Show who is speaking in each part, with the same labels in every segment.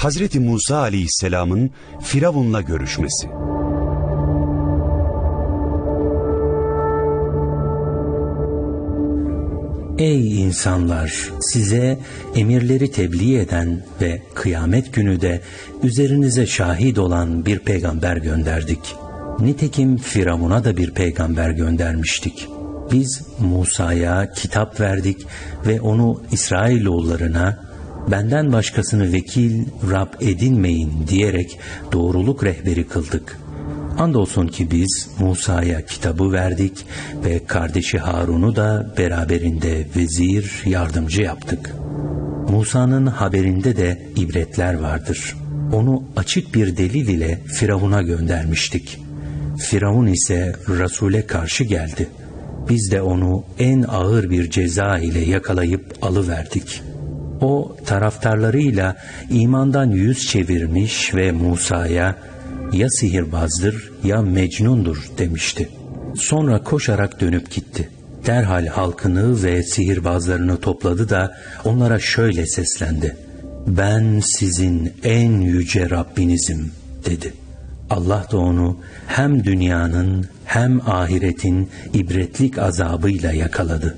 Speaker 1: Hazreti Musa Aleyhisselam'ın Firavun'la görüşmesi.
Speaker 2: Ey insanlar! Size emirleri tebliğ eden ve kıyamet günü de üzerinize şahit olan bir peygamber gönderdik. Nitekim Firavun'a da bir peygamber göndermiştik. Biz Musa'ya kitap verdik ve onu İsrailoğullarına benden başkasını vekil, Rab edinmeyin diyerek doğruluk rehberi kıldık. Andolsun ki biz Musa'ya kitabı verdik ve kardeşi Harun'u da beraberinde vezir, yardımcı yaptık. Musa'nın haberinde de ibretler vardır. Onu açık bir delil ile Firavun'a göndermiştik. Firavun ise Resul'e karşı geldi. Biz de onu en ağır bir ceza ile yakalayıp alıverdik. O taraftarlarıyla imandan yüz çevirmiş ve Musa'ya ya sihirbazdır ya mecnundur demişti. Sonra koşarak dönüp gitti. Derhal halkını ve sihirbazlarını topladı da onlara şöyle seslendi: "Ben sizin en yüce Rabbinizim," dedi. Allah da onu hem dünyanın hem ahiretin ibretlik azabıyla yakaladı.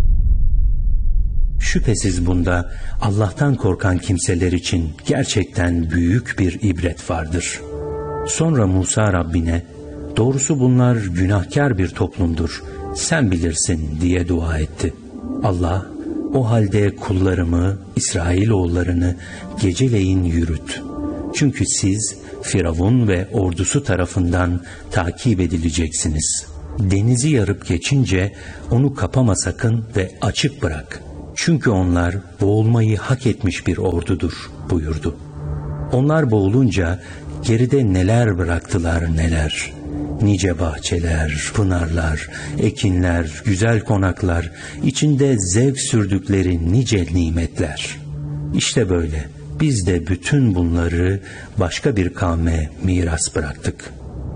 Speaker 2: Şüphesiz bunda Allah'tan korkan kimseler için gerçekten büyük bir ibret vardır. Sonra Musa Rabbine, "Doğrusu bunlar günahkar bir toplumdur, sen bilirsin," diye dua etti. Allah, "O halde kullarımı, İsrailoğullarını geceleyin yürüt. Çünkü siz Firavun ve ordusu tarafından takip edileceksiniz. Denizi yarıp geçince onu kapama sakın ve açık bırak. Çünkü onlar boğulmayı hak etmiş bir ordudur," buyurdu. Onlar boğulunca geride neler bıraktılar neler. Nice bahçeler, pınarlar, ekinler, güzel konaklar, içinde zevk sürdükleri nice nimetler. İşte böyle biz de bütün bunları başka bir kavme miras bıraktık.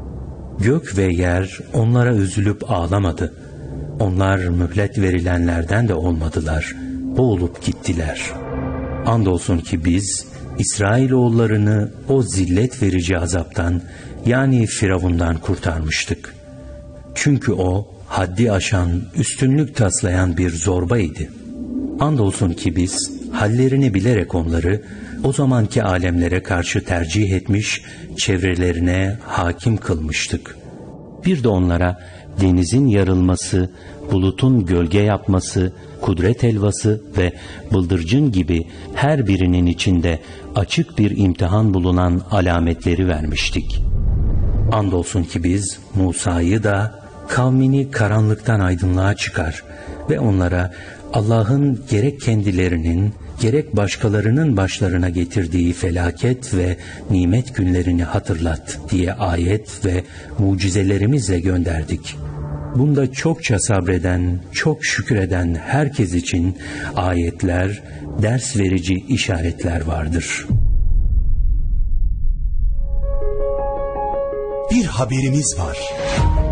Speaker 2: Gök ve yer onlara üzülüp ağlamadı. Onlar mühlet verilenlerden de olmadılar. Boğulup gittiler. Andolsun ki biz İsrailoğullarını o zillet verici azaptan, yani Firavun'dan kurtarmıştık. Çünkü o haddi aşan, üstünlük taslayan bir zorbaydı. Andolsun ki biz hallerini bilerek onları o zamanki alemlere karşı tercih etmiş, çevrelerine hakim kılmıştık. Bir de onlara denizin yarılması, bulutun gölge yapması, kudret helvası ve bıldırcın gibi her birinin içinde açık bir imtihan bulunan alametleri vermiştik. Andolsun ki biz Musa'yı da kavmini karanlıktan aydınlığa çıkar ve onlara Allah'ın gerek kendilerinin gerek başkalarının başlarına getirdiği felaket ve nimet günlerini hatırlat diye ayet ve mucizelerimizle gönderdik. Bunda çokça sabreden, çok şükreden herkes için ayetler, ders verici işaretler vardır.
Speaker 1: Bir haberimiz var.